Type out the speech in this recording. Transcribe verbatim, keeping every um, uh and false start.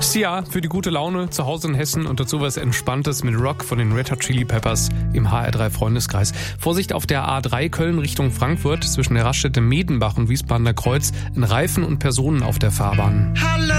Sia für die gute Laune zu Hause in Hessen und dazu was Entspanntes mit Rock von den Red Hot Chili Peppers im H R drei Freundeskreis. Vorsicht auf der A drei Köln Richtung Frankfurt zwischen der Raststätte Medenbach und Wiesbadener Kreuz. Ein Reifen und Personen auf der Fahrbahn. Hallo.